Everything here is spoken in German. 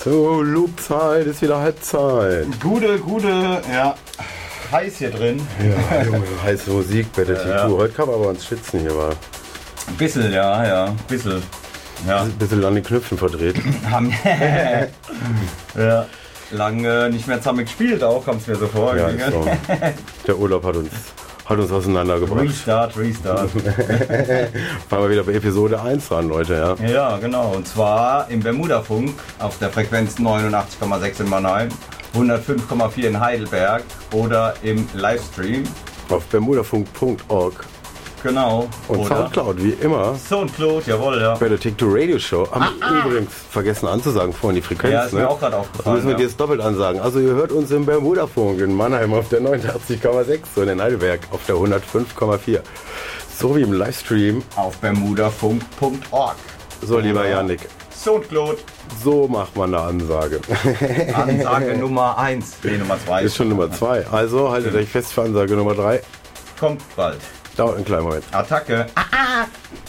So, Loopzeit ist wieder Halbzeit. Gute, ja. Heiß hier drin. Ja, Junge, heiße Musik bei der Ja. T2. Heute kann man aber uns schwitzen hier mal. Ein bisschen, ja. Bisschen. Ja. Ein bisschen an den Knöpfen verdreht. Ja. Lange nicht mehr zusammen gespielt, auch kommt es mir so vor. Ja, ist so. Der Urlaub hat uns auseinandergebracht. Restart. Fangen wir wieder bei Episode 1 ran, Leute, ja. Ja, genau. Und zwar im Bermudafunk auf der Frequenz 89,6 in Mannheim, 105,4 in Heidelberg oder im Livestream. Auf bermudafunk.org Genau. und oder Soundcloud, wie immer. Soundcloud, jawohl, ja. Bei der Take-Two Radio Show haben wir übrigens vergessen anzusagen vorhin die Frequenz. Ja, ist mir ne? auch gerade Das aufgefallen. müssen wir dir jetzt doppelt ansagen. Also ihr hört uns im Bermudafunk in Mannheim auf der 89,6 und in Heidelberg auf der 105,4. So wie im Livestream. Auf bermudafunk.org. So, lieber Yannick, Soundcloud. so macht man eine Ansage. Ansage Nummer 1. Nee, Nummer 2. Ist schon Nummer 2. Also haltet euch fest für Ansage Nummer 3. Kommt bald. Dauert einen kleinen Moment. Attacke.